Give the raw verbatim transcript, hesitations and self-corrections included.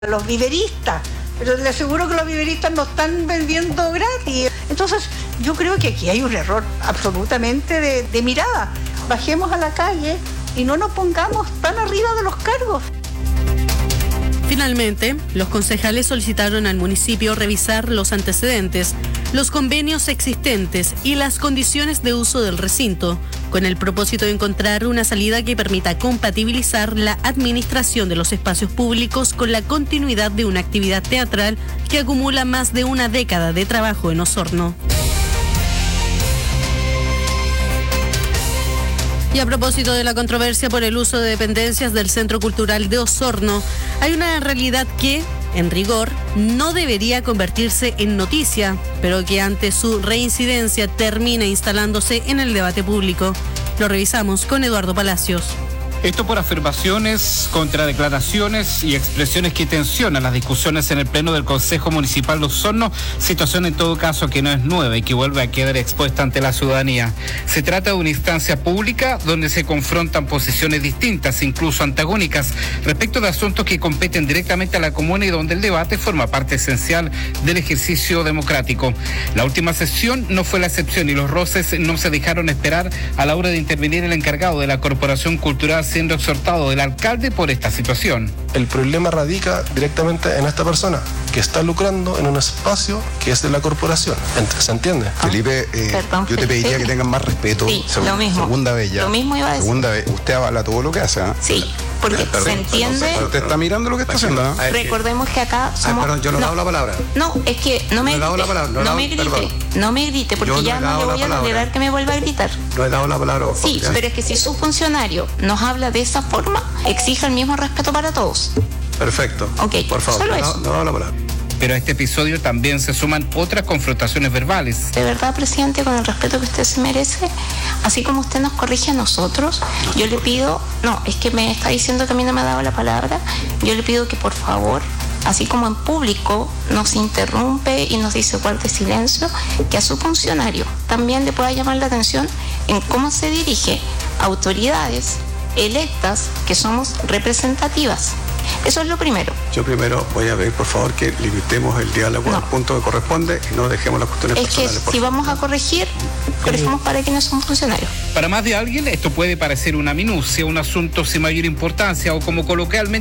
los viveristas, pero le aseguro que los viveristas no están vendiendo gratis. Entonces yo creo que aquí hay un error absolutamente de, de mirada. Bajemos a la calle y no nos pongamos tan arriba de los cargos. Finalmente, los concejales solicitaron al municipio revisar los antecedentes, los convenios existentes y las condiciones de uso del recinto, con el propósito de encontrar una salida que permita compatibilizar la administración de los espacios públicos con la continuidad de una actividad teatral que acumula más de una década de trabajo en Osorno. Y a propósito de la controversia por el uso de dependencias del Centro Cultural de Osorno, hay una realidad que, en rigor, no debería convertirse en noticia, pero que ante su reincidencia termina instalándose en el debate público. Lo revisamos con Eduardo Palacios. Esto por afirmaciones, contradeclaraciones y expresiones que tensionan las discusiones en el Pleno del Consejo Municipal de Osorno, situación en todo caso que no es nueva y que vuelve a quedar expuesta ante la ciudadanía. Se trata de una instancia pública donde se confrontan posiciones distintas, incluso antagónicas, respecto de asuntos que competen directamente a la comuna y donde el debate forma parte esencial del ejercicio democrático. La última sesión no fue la excepción y los roces no se dejaron esperar a la hora de intervenir el encargado de la Corporación Cultural, siendo exhortado del alcalde por esta situación. El problema radica directamente en esta persona que está lucrando en un espacio que es de la corporación. ¿Se entiende? Felipe, eh, Perdón, yo te pediría Felipe. que tengan más respeto. Sí, Seg- lo mismo. Segunda vez ya. Lo mismo iba a decir. Segunda vez. Usted avala todo lo que hace, ¿eh? Sí, porque Perdón, se entiende. perdón, usted está mirando lo que está haciendo, ¿no? Recordemos que acá Ay, somos... perdón, yo no, le he dado la palabra. No, es que no me No le he dado grite, la palabra, no le he no dado- me grite, perdón. no me grite, porque Yo no ya le he no dado le la voy a palabra. tolerar que me vuelva a gritar. No he dado la palabra. Sí, ¿ya? pero es que si su funcionario nos habla de esa forma, exija el mismo respeto para todos. Perfecto. Ok, por favor, solo no, eso. no he dado la palabra. Pero a este episodio también se suman otras confrontaciones verbales. De verdad, presidente, con el respeto que usted se merece, así como usted nos corrige a nosotros, yo le pido, no, es que me está diciendo que a mí no me ha dado la palabra, yo le pido que por favor, así como en público nos interrumpe y nos dice guarde silencio, que a su funcionario también le pueda llamar la atención en cómo se dirige a autoridades electas que somos representativas. Eso es lo primero. Yo primero voy a pedir, por favor, que limitemos el diálogo No. al punto que corresponde y no dejemos las cuestiones Es que personales. por si favor. vamos a corregir, corregimos para quienes son funcionarios. Para más de alguien, esto puede parecer una minucia, un asunto sin mayor importancia o como coloquialmente